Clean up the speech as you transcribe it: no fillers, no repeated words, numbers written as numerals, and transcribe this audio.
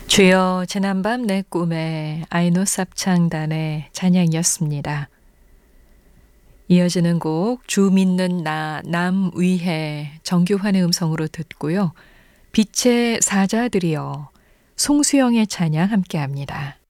주여 지난밤 내 꿈에 아이노 쌉창단의 찬양이었습니다. 이어지는 곡 주 믿는 나 남 위해 정규환의 음성으로 듣고요. 빛의 사자들이여 송수영의 찬양 함께합니다.